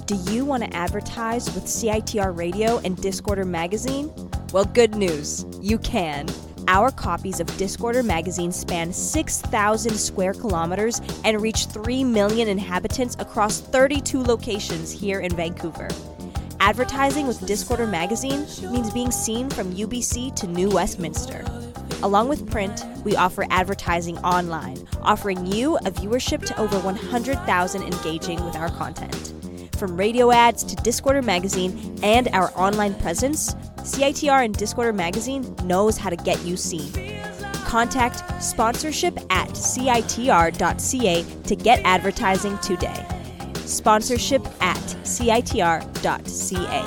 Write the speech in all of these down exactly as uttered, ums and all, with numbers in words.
Do you want to advertise with C I T R Radio and Discorder Magazine? Well, good news. You can. Our copies of Discorder Magazine span six thousand square kilometers and reach three million inhabitants across thirty-two locations here in Vancouver. Advertising with Discorder Magazine means being seen from U B C to New Westminster. Along with print, we offer advertising online, offering you a viewership to over one hundred thousand engaging with our content. From radio ads to Discorder Magazine and our online presence, C I T R and Discorder Magazine knows how to get you seen. Contact sponsorship at C I T R dot C A to get advertising today. Sponsorship at C I T R dot C A.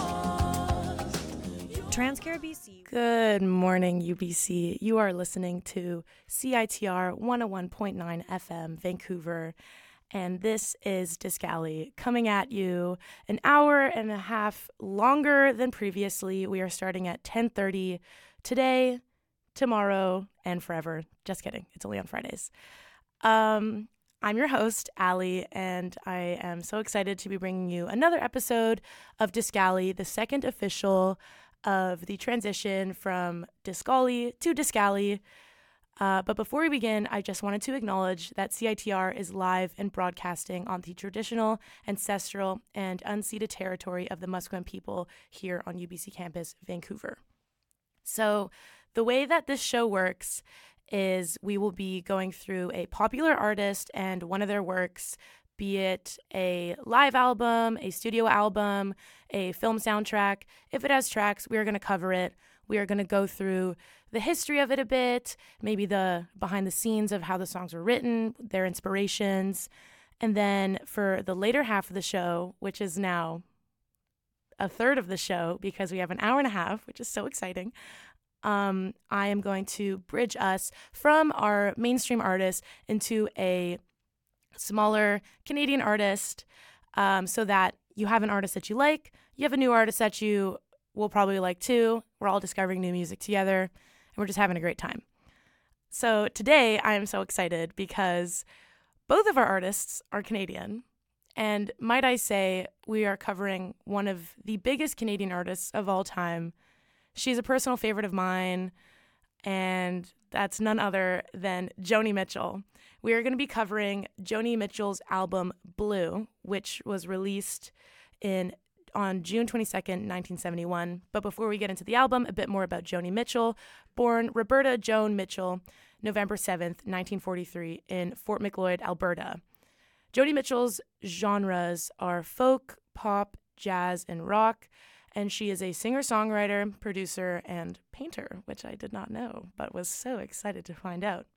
Transcare B C. Good morning, U B C. You are listening to C I T R one oh one point nine F M, Vancouver. And this is Disc Alley coming at you an hour and a half longer than previously. We are starting at ten thirty today, tomorrow, and forever. Just kidding. It's only on Fridays. Um, I'm your host, Allie, and I am so excited to be bringing you another episode of Disc Alley, the second official of the transition from Discali to Disc Alley. Uh, but before we begin, I just wanted to acknowledge that C I T R is live and broadcasting on the traditional, ancestral, and unceded territory of the Musqueam people here on U B C campus, Vancouver. So the way that this show works is we will be going through a popular artist and one of their works, be it a live album, a studio album, a film soundtrack. If it has tracks, we are going to cover it. We are going to go through the history of it a bit, maybe the behind the scenes of how the songs were written, their inspirations. And then for the later half of the show, which is now a third of the show because we have an hour and a half, which is so exciting, um, I am going to bridge us from our mainstream artist into a smaller Canadian artist, um, so that you have an artist that you like, you have a new artist that you will probably like too. We're all discovering new music together, and we're just having a great time. So today I am so excited because both of our artists are Canadian, and might I say we are covering one of the biggest Canadian artists of all time. She's a personal favorite of mine, and that's none other than Joni Mitchell. We are going to be covering Joni Mitchell's album Blue, which was released in on June twenty-second, nineteen seventy-one. But before we get into the album, a bit more about Joni Mitchell. Born Roberta Joan Mitchell, November seventh, nineteen forty-three, in Fort Macleod, Alberta. Joni Mitchell's genres are folk, pop, jazz, and rock, and she is a singer-songwriter, producer, and painter, which I did not know, but was so excited to find out.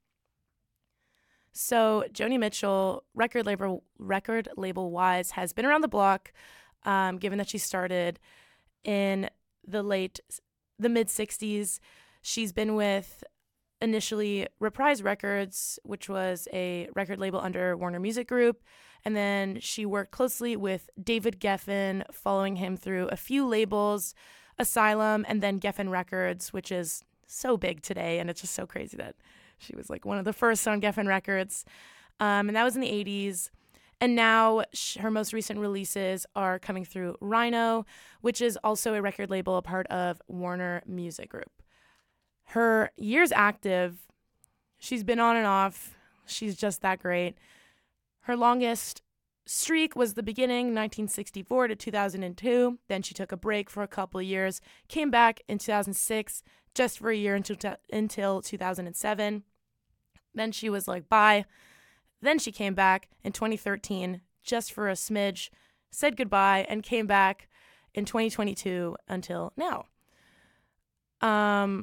So Joni Mitchell, record label record label wise, has been around the block, um, given that she started in the late, the mid sixties. She's been with initially Reprise Records, which was a record label under Warner Music Group, and then she worked closely with David Geffen, following him through a few labels, Asylum, and then Geffen Records, which is so big today, and it's just so crazy that she was like one of the first on Geffen Records, um, and that was in the eighties. And now sh- her most recent releases are coming through Rhino, which is also a record label, a part of Warner Music Group. Her years active, she's been on and off. She's just that great. Her longest streak was the beginning, nineteen sixty-four to two thousand two. Then she took a break for a couple of years, came back in two thousand six, just for a year until, t- until two thousand seven. Then she was like, bye. Then she came back in twenty thirteen, just for a smidge, said goodbye, and came back in twenty twenty-two until now. Um...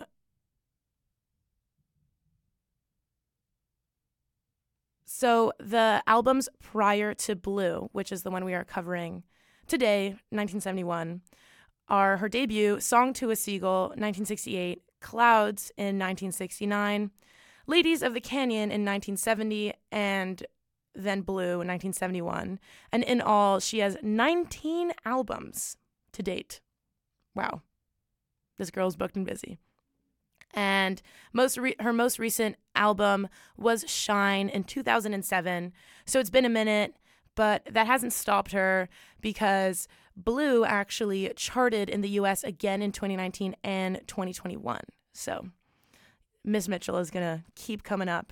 So the albums prior to Blue, which is the one we are covering today, nineteen seventy-one, are her debut, Song to a Seagull, nineteen sixty-eight, Clouds in nineteen sixty-nine, Ladies of the Canyon in nineteen seventy, and then Blue in nineteen seventy-one. And in all, she has nineteen albums to date. Wow. This girl's booked and busy. And most re- her most recent album was Shine in two thousand seven. So it's been a minute, But that hasn't stopped her because Blue actually charted in the U S again in twenty nineteen and twenty twenty-one. So Miss Mitchell is going to keep coming up.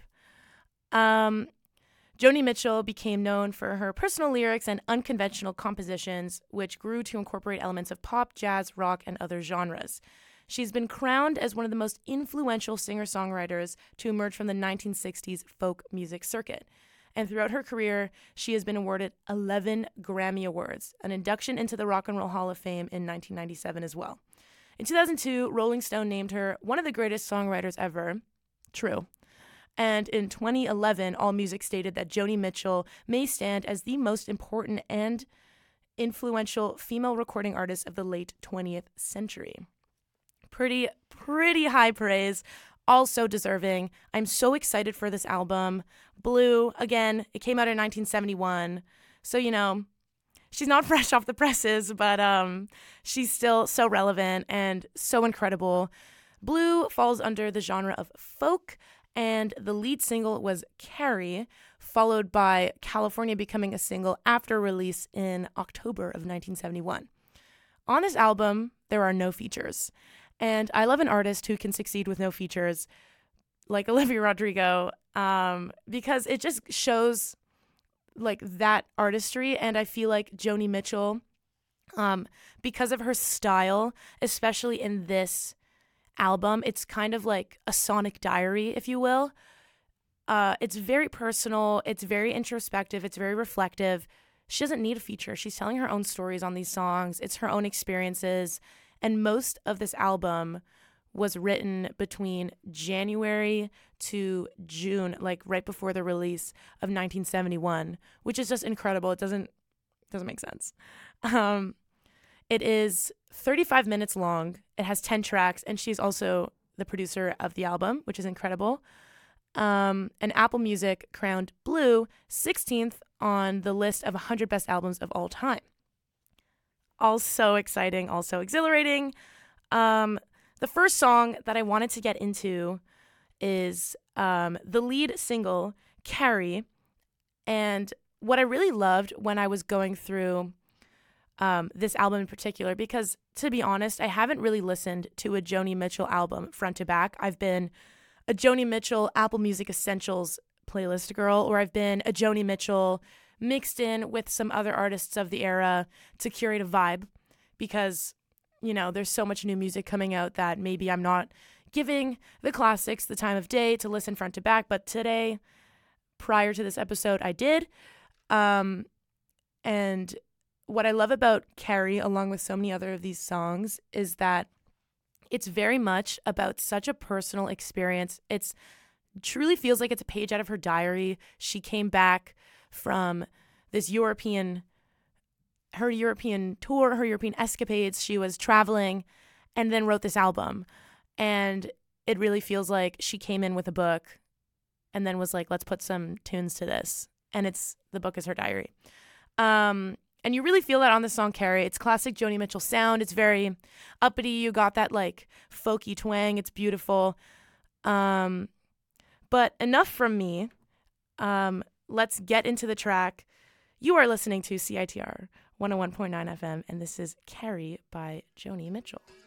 Um, Joni Mitchell became known for her personal lyrics and unconventional compositions, which grew to incorporate elements of pop, jazz, rock, and other genres. She's been crowned as one of the most influential singer-songwriters to emerge from the nineteen sixties folk music circuit. And throughout her career, she has been awarded eleven Grammy Awards, an induction into the Rock and Roll Hall of Fame in nineteen ninety-seven as well. In two thousand two, Rolling Stone named her one of the greatest songwriters ever. True. And in twenty eleven, AllMusic stated that Joni Mitchell may stand as the most important and influential female recording artist of the late twentieth century. Pretty, pretty high praise. Also deserving. I'm so excited for this album. Blue, again, it came out in nineteen seventy-one. So, you know, she's not fresh off the presses, but um, she's still so relevant and so incredible. Blue falls under the genre of folk, and the lead single was Carrie, followed by California becoming a single after release in October of nineteen seventy-one. On this album, there are no features. And I love an artist who can succeed with no features, like Olivia Rodrigo, um, because it just shows like that artistry. And I feel like Joni Mitchell, um, because of her style, especially in this album, it's kind of like a sonic diary, if you will. Uh, it's very personal. It's very introspective. It's very reflective. She doesn't need a feature. She's telling her own stories on these songs. It's her own experiences. And most of this album was written between January to June, like right before the release of nineteen seventy-one, which is just incredible. It doesn't doesn't make sense. Um, it is thirty-five minutes long. It has ten tracks, and she's also the producer of the album, which is incredible. Um, and Apple Music crowned Blue sixteenth on the list of one hundred best albums of all time. Also exciting, also exhilarating. Um, the first song that I wanted to get into is um, the lead single, Carrie. And what I really loved when I was going through um, this album in particular, because to be honest, I haven't really listened to a Joni Mitchell album front to back. I've been a Joni Mitchell Apple Music Essentials playlist girl, or I've been a Joni Mitchell mixed in with some other artists of the era to curate a vibe, because, you know, there's so much new music coming out that maybe I'm not giving the classics the time of day to listen front to back. But today, prior to this episode, I did. Um, and what I love about Carrie, along with so many other of these songs, is that it's very much about such a personal experience. It's truly feels like it's a page out of her diary. She came back from this European, her European tour, her European escapades. She was traveling and then wrote this album. And it really feels like she came in with a book and then was like, let's put some tunes to this. And it's, the book is her diary. Um, and you really feel that on the song Carrie. It's classic Joni Mitchell sound. It's very uppity. You got that like folky twang. It's beautiful. Um, but enough from me. Um, Let's get into the track. You are listening to C I T R one oh one point nine F M, and this is Carrie by Joni Mitchell.